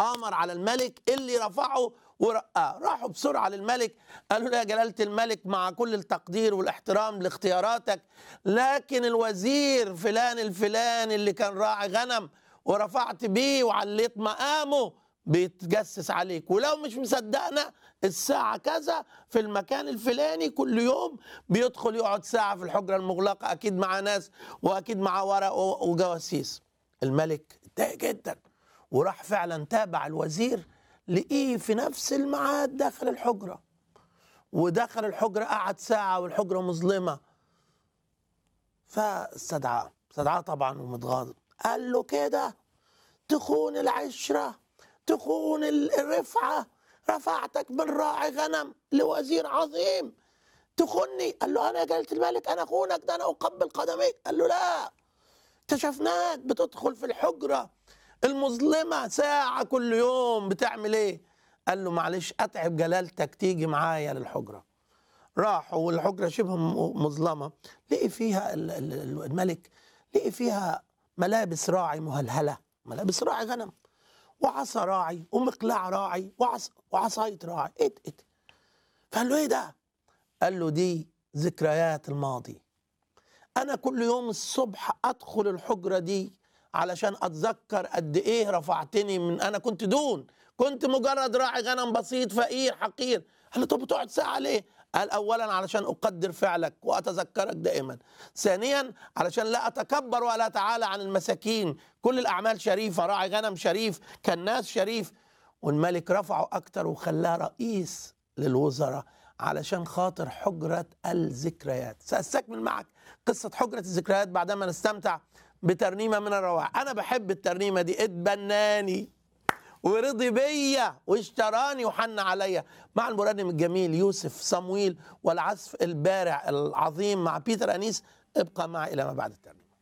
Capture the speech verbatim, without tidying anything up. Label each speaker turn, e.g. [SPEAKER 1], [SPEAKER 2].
[SPEAKER 1] امر على الملك اللي رفعه ورقاه. راحوا بسرعه للملك قالوا له: يا جلاله الملك، مع كل التقدير والاحترام لاختياراتك، لكن الوزير فلان الفلاني اللي كان راعي غنم ورفعت بيه وعليت مقامه بيتجسس عليك، ولو مش مصدقنا الساعة كذا في المكان الفلاني كل يوم بيدخل يقعد ساعة في الحجرة المغلقة، أكيد مع ناس وأكيد مع ورق وجواسيس. الملك اتضايق جدا وراح فعلا تابع الوزير، لقيه في نفس الميعاد داخل الحجرة، ودخل الحجرة قعد ساعة والحجرة مظلمة. فاستدعاه استدعاه طبعا ومتغاضب، قال له: كده تخون العشرة، تخون الرفعة، رفعتك من راعي غنم لوزير عظيم تخوني. قال له: أنا يا جلالة الملك أنا أخونك؟ ده أنا أقبل قدميك. قال له: لا، اكتشفناك بتدخل في الحجرة المظلمة ساعة كل يوم، بتعمل إيه؟ قال له: معلش أتعب جلالتك تيجي معايا للحجرة. راحوا والحجرة شبه مظلمة، لقي فيها الملك لقي فيها ملابس راعي مهلهلة، ملابس راعي غنم، وعصا راعي ومقلاع راعي وعص... وعصاية راعي. ايه ايه فقال له: ايه ده؟ قال له: دي ذكريات الماضي. انا كل يوم الصبح ادخل الحجرة دي علشان اتذكر قد ايه رفعتني، من انا كنت دون، كنت مجرد راعي غنم بسيط فقير حقير. قال له: طب بتقعد ساعة ليه؟ قال: اولا علشان اقدر فعلك واتذكرك دائما، ثانيا علشان لا اتكبر ولا اتعالى عن المساكين، كل الاعمال شريفة، راعي غنم شريف، كان ناس شريف. والملك رفعه اكتر وخلاه رئيس للوزراء علشان خاطر حجرة الذكريات. سأستكمل معك قصة حجرة الذكريات بعدما نستمتع بترنيمة من الروائع. أنا بحب الترنيمة دي: اتبناني ورضي بيا واشتراني وحن عليا، مع المرنم الجميل يوسف صمويل والعزف البارع العظيم مع بيتر أنيس. ابقى معي إلى ما بعد الترنيمة.